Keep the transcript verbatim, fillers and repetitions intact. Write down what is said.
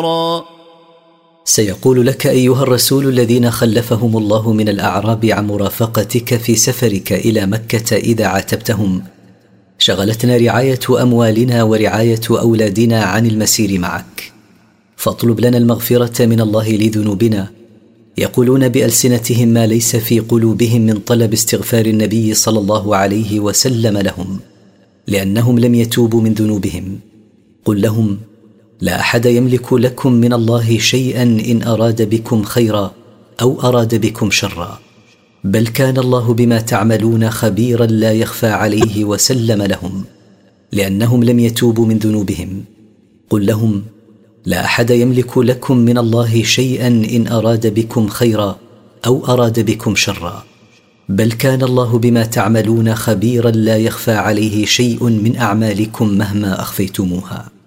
سيقول لك أيها الرسول الذين خلفهم الله من الأعراب عن مرافقتك في سفرك إلى مكة إذا عاتبتهم: شغلتنا رعاية أموالنا ورعاية أولادنا عن المسير معك، فاطلب لنا المغفرة من الله لذنوبنا. يقولون بألسنتهم ما ليس في قلوبهم من طلب استغفار النبي صلى الله عليه وسلم لهم، لأنهم لم يتوبوا من ذنوبهم. قل لهم: لا أحد يملك لكم من الله شيئا إن أراد بكم خيرا أو أراد بكم شرا، بل كان الله بما تعملون خبيرا لا يخفى عليه، وسلم لهم، لأنهم لم يتوبوا من ذنوبهم. قل لهم: لا أحد يملك لكم من الله شيئا إن أراد بكم خيرا أو أراد بكم شرا، بل كان الله بما تعملون خبيرا لا يخفى عليه شيء من أعمالكم مهما أخفيتموها.